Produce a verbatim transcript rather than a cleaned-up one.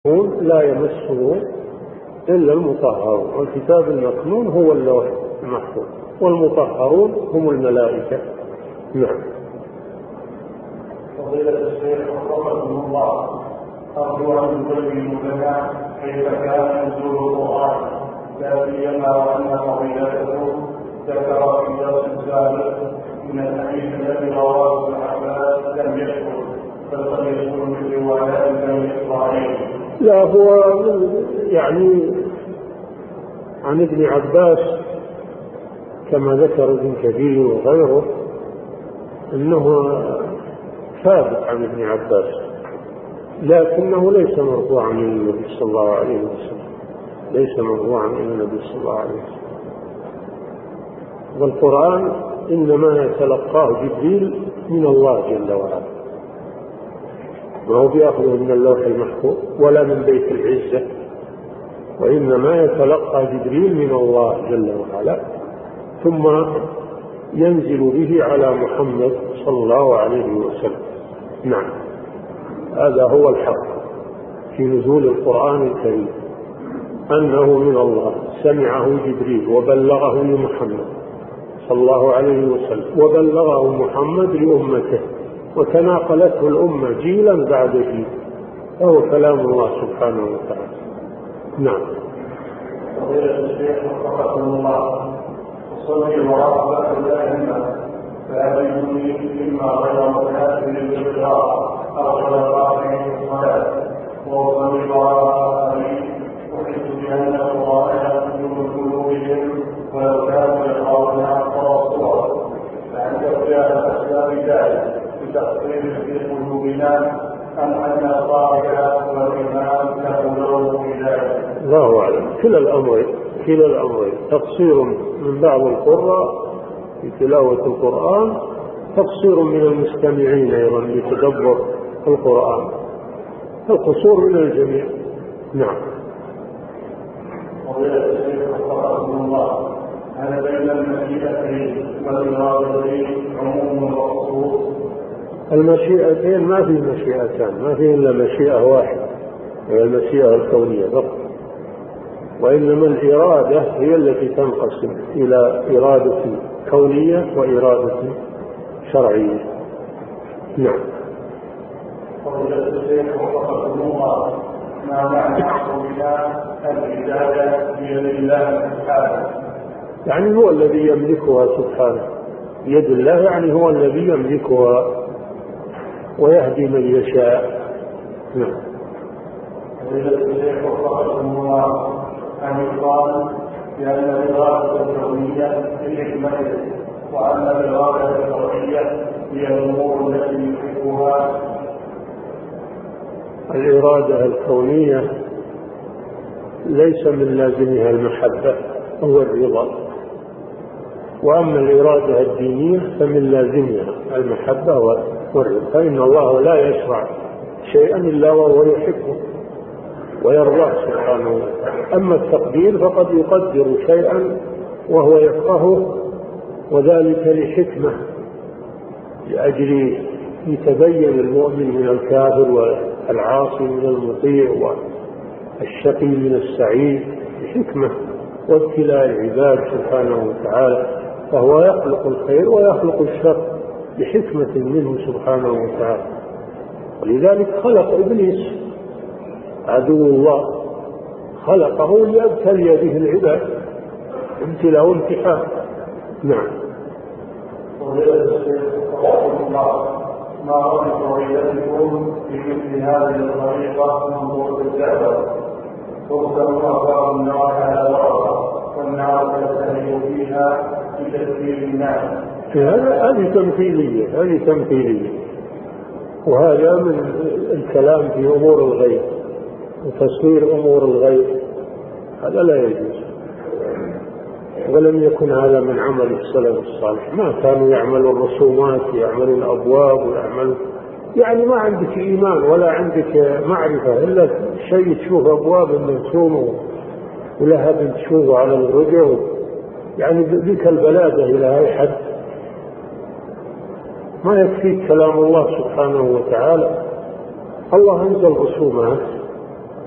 لا يمسه إلا المطهرون، والكتاب المكنون هو اللوح المحفوظ، والمطهرون هم الملائكة. نعم. فضيلة الشيخ وفقكم الله، أرجو أن تبينوا لنا كيف كان نزول القرآن، لا سيما وأن فضيلته ذكر في درس سابق من الحديث الذي رواه ابن عباس لم يذكر، فقد يكون من روايات بني إسرائيل. لا، هو يعني عن ابن عباس كما ذكر ابن كثير وغيره أنه ثابت عن ابن عباس، لكنه ليس مرفوعا إلى النبي صلى الله عليه وسلم، ليس مرفوعا إلى النبي صلى الله عليه وسلم. والقرآن إنما يتلقاه جبريل من الله جل وعلا، ما هو بيأخذه من اللوح المحفوظ ولا من بيت العزة، وإنما يتلقى جبريل من الله جل وعلا، ثم ينزل به على محمد صلى الله عليه وسلم. نعم، هذا هو الحق في نزول القرآن الكريم، أنه من الله، سمعه جبريل وبلغه لمحمد صلى الله عليه وسلم، وبلغه محمد لأمته، وتناقلته الأمة جيلا بعد جيل، فهو كلام الله سبحانه وتعالى. نعم. فضيلة الشيخ وفقكم الله، أصلي وراء الأئمة فأبيني مما غير مكاسب للقراءة أو صدقات في الصلاة، وأصلي وراء أبي أحس بأن القرآن من قلوبهم ولو كانوا يقرؤون أكثر الصور، فأنت فيها الأسباب ذلك بتقصير في قلوبنا أم أن القارئ والإمام له في ذلك؟ الله أعلم. كلا الأمرين، كلا الأمرين، تقصير من بعض القراء في تلاوة القرآن، تقصير من المستمعين أيضا لتدبر القرآن، القصور من الجميع. نعم. وبيت الشيخ وفقكم الله، هل بين المشيئتين والإرادتين عموم وخصوص؟ المشيئتين ما في مشيئتان، ما في إلا مشيئة واحدة، هي المشيئة الكونية فقط، وإنما الإرادة هي التي تنقسم إلى إرادة كونية وإرادة شرعية. نعم. فضيلة الشيخ وفقكم الله، ما معنى قولنا الهداية بيد الله سبحانه؟ يعني هو الذي يملكها سبحانه، بيد الله يعني هو الذي يملكها ويهدي من يشاء. نعم. فضيلة الشيخ وفقكم الله، أن يقال بأن الإرادة الكونية بحكمته، وأن الإرادة الشرعية هي الأمور التي يحبها؟ الإرادة الكونية ليس من لازمها المحبة أو الرضا، وأما الإرادة الدينية فمن لازمها المحبة والرضا، فإن الله لا يشرع شيئا إلا وهو يحبه ويرضاه سبحانه وتعالى. أما التقدير فقد يقدر شيئا وهو يكرهه، وذلك لحكمة، لأجل يتبين المؤمن من الكافر والعاصي من المطيع والشقي من السعيد، بحكمة وابتلاء العباد سبحانه وتعالى، فهو يخلق الخير ويخلق الشر بحكمة منه سبحانه وتعالى. ولذلك خلق إبليس عدو الله، خلقه ليبتلي به العباد، ابتلاء وامتحان. نعم. ما رأي فضيلتكم في مثل هذه الطريقة من طرق الدعوة؟ ترسل أخبار النار على ورقة والنار تستهل فيها بتسليم الناس. هذه تمثيلية، هذه تمثيلية، وهذا من الكلام في أمور الغيب وتصوير أمور الغيب، هذا لا يجوز، ولم يكن هذا من عمل السلف الصالح. ما كانوا يعملوا الرسومات، يعملوا الأبواب ويعملوا، يعني ما عندك إيمان ولا عندك معرفة إلا شيء تشوف أبواب مرسومة ولهب تشوفه على الرجع، يعني بك البلادة إلى أي حد. ما يكفيك كلام الله سبحانه وتعالى. الله أنزل رسومات